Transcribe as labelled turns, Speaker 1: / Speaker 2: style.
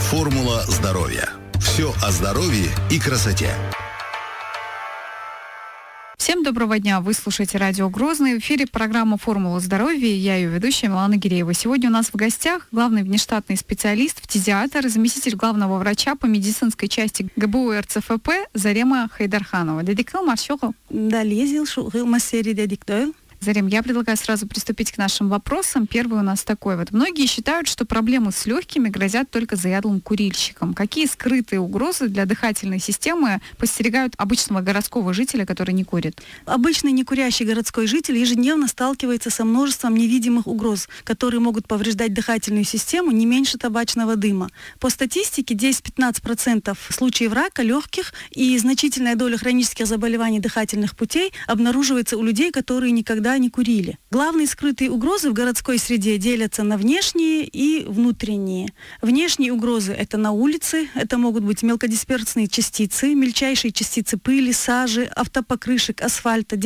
Speaker 1: Формула здоровья. Все о здоровье и красоте.
Speaker 2: Всем доброго дня. Вы слушаете радио Грозный. В эфире программа «Формула здоровья». Я ее ведущая Милана Гиреева. Сегодня у нас в гостях главный внештатный специалист, фтизиатр, заместитель главного врача по медицинской части ГБУ РЦФП Зарема Хайдарханова. Дедикл маршокл.
Speaker 3: Да, лезил, шугил массери дедиктойл.
Speaker 2: Зарем, я предлагаю сразу приступить к нашим вопросам. Первый у нас такой. Многие считают, что проблемы с легкими грозят только заядлым курильщикам. Какие скрытые угрозы для дыхательной системы подстерегают обычного городского жителя, который не курит?
Speaker 3: Обычный некурящий городской житель ежедневно сталкивается со множеством невидимых угроз, которые могут повреждать дыхательную систему не меньше табачного дыма. По статистике, 10-15% случаев рака легких и значительная доля хронических заболеваний дыхательных путей обнаруживается у людей, которые никогда не курили. Главные скрытые угрозы в городской среде делятся на внешние и внутренние. Внешние угрозы — это на улице, это могут быть мелкодисперсные частицы, мельчайшие частицы пыли, сажи, автопокрышек, асфальта,